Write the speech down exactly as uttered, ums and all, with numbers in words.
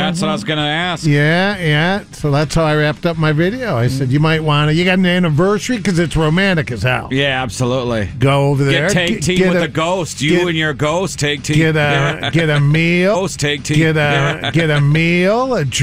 That's what I was going to ask. Yeah, yeah. So that's how I wrapped up my video. I said, you might want to, you got an anniversary? Because it's romantic as hell. Yeah, absolutely. Go over there. Get take Get- team get with a- the ghost. You get- and your ghost take team. Get a, get a meal. Ghost take team. Get a, get a meal, a